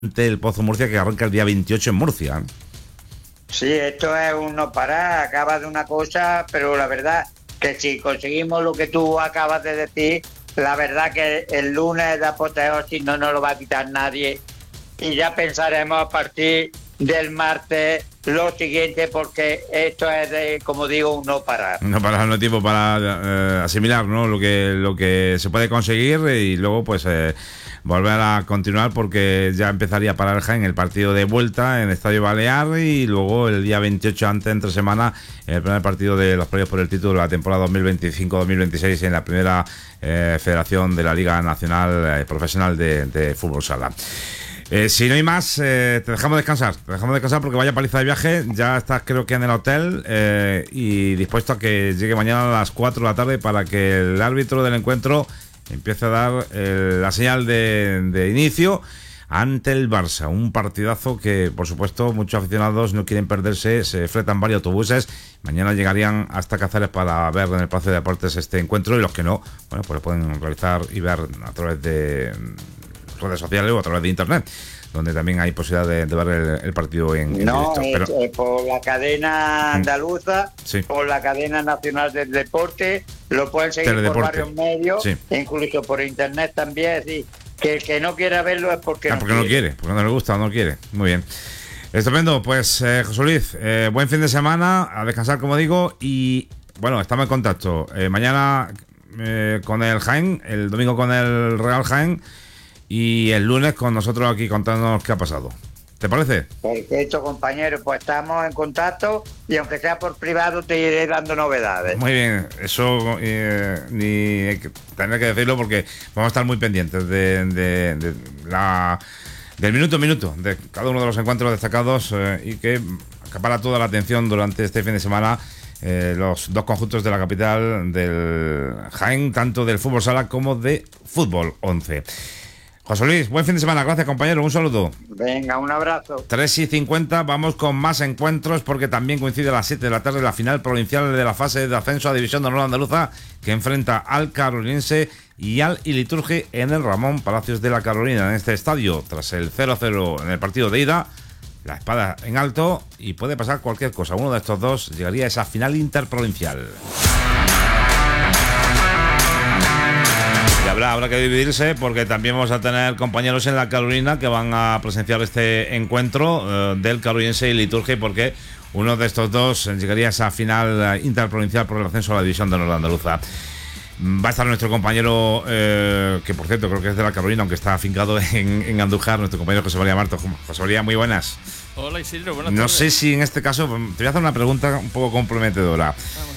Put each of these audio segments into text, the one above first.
el Pozo Murcia, que arranca el día 28 en Murcia. Sí, esto es un no parar, acaba de una cosa, pero la verdad que si conseguimos lo que tú acabas de decir, la verdad que el lunes de apoteosis no nos lo va a quitar nadie y ya pensaremos a partir del martes lo siguiente, porque esto es como digo, un no parar. No parar, no hay tiempo para asimilar, ¿no? Lo que se puede conseguir y luego pues volver a continuar, porque ya empezaría para el Jaén el partido de vuelta en el Estadio Balear y luego el día 28 antes, entre semana, el primer partido de los playoffs por el título de la temporada 2025-2026 en la primera federación de la Liga Nacional Profesional de Fútbol Sala. Si no hay más, te dejamos descansar porque vaya paliza de viaje. Ya estás, creo que en el hotel, y dispuesto a que llegue mañana a las 4 de la tarde para que el árbitro del encuentro empiece a dar la señal de inicio ante el Barça. Un partidazo que, por supuesto, muchos aficionados no quieren perderse. Se fletan varios autobuses. Mañana llegarían hasta Cáceres para ver en el Palacio de Deportes este encuentro, y los que no, bueno, pues lo pueden realizar y ver a través de redes sociales o a través de internet, donde también hay posibilidad de ver el partido en directo. Pero por la cadena andaluza, sí, por la cadena nacional del deporte, lo pueden seguir por varios medios, sí, incluso por internet también. Es decir, que el que no quiera verlo es porque no quiere, porque no le gusta o no quiere. Muy bien, estupendo. Pues José Luis, buen fin de semana, a descansar, como digo, y bueno, estamos en contacto mañana con el Jaén, el domingo con el Real Jaén, y el lunes con nosotros aquí contándonos qué ha pasado. ¿Te parece? Perfecto, compañero. Pues estamos en contacto y aunque sea por privado te iré dando novedades. Muy bien, eso ni tendré que decirlo porque vamos a estar muy pendientes del minuto a minuto de cada uno de los encuentros destacados y que acapara toda la atención durante este fin de semana. Los dos conjuntos de la capital del Jaén, tanto del fútbol sala como de fútbol 11. José Luis, buen fin de semana. Gracias, compañero. Un saludo. Venga, un abrazo. 3:50, vamos con más encuentros, porque también coincide a las 7 de la tarde la final provincial de la fase de ascenso a División de Honor Andaluza, que enfrenta al Carolinense y al Iliturgi en el Ramón Palacios de la Carolina, en este estadio. Tras el 0-0 en el partido de ida, la espada en alto y puede pasar cualquier cosa. Uno de estos dos llegaría a esa final interprovincial. Y habrá que dividirse, porque también vamos a tener compañeros en la Carolina que van a presenciar este encuentro del Carolinense y Liturgia, porque uno de estos dos llegaría a esa final interprovincial por el ascenso a la División de Honor Andaluza. Va a estar nuestro compañero, que por cierto creo que es de la Carolina, aunque está afincado en Andújar, nuestro compañero José María Marto. José María, muy buenas. Hola, Isidro, buenas tardes. No sé tardes. si en este caso, te voy a hacer una pregunta un poco comprometedora. Vamos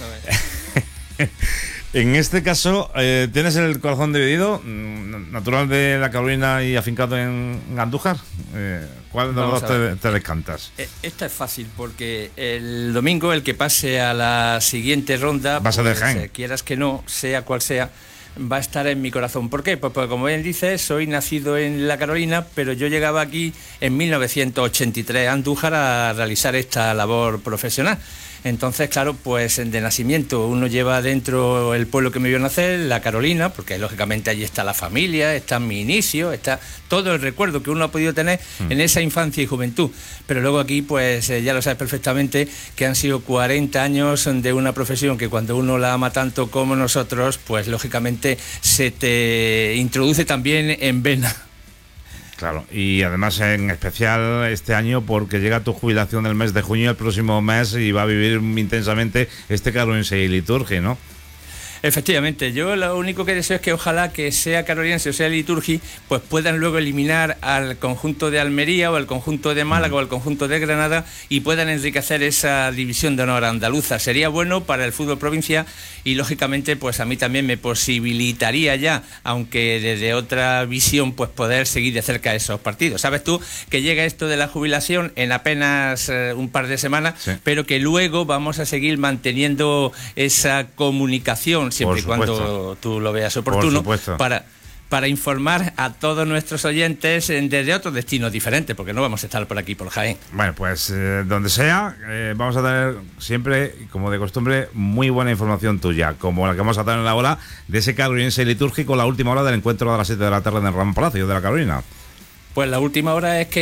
a ver. En este caso, ¿tienes el corazón dividido? ¿Natural de la Carolina y afincado en Andújar? ¿Cuál de los dos te decantas? Esta es fácil, porque el domingo el que pase a la siguiente ronda, vas a dejar, quieras que no, sea cual sea, va a estar en mi corazón. ¿Por qué? Pues porque, como bien dices, soy nacido en la Carolina, pero yo llegaba aquí en 1983 a Andújar a realizar esta labor profesional. Entonces, claro, pues de nacimiento uno lleva dentro el pueblo que me vio nacer, la Carolina, porque lógicamente allí está la familia, está mi inicio, está todo el recuerdo que uno ha podido tener en esa infancia y juventud. Pero luego aquí, pues ya lo sabes perfectamente, que han sido 40 años de una profesión que cuando uno la ama tanto como nosotros, pues lógicamente se te introduce también en vena. Claro, y además en especial este año, porque llega tu jubilación el mes de junio, el próximo mes, y va a vivir intensamente este Carolinense y Liturgia, ¿no? Efectivamente, yo lo único que deseo es que ojalá que sea Carolinense o sea Liturgi, pues puedan luego eliminar al conjunto de Almería o al conjunto de Málaga o al conjunto de Granada y puedan enriquecer esa división de honor andaluza. Sería bueno para el fútbol provincia y lógicamente pues a mí también me posibilitaría ya, aunque desde otra visión, pues poder seguir de cerca esos partidos. Sabes tú que llega esto de la jubilación en apenas un par de semanas, sí, pero que luego vamos a seguir manteniendo esa comunicación siempre y cuando tú lo veas oportuno, para informar a todos nuestros oyentes desde otros destinos diferentes, porque no vamos a estar por aquí, por Jaén. Bueno, pues donde sea, vamos a tener siempre, como de costumbre, muy buena información tuya, como la que vamos a tener en la hora de ese Carolinense litúrgico, la última hora del encuentro a las 7 de la tarde en el Ramón Palacio de la Carolina. Pues la última hora es que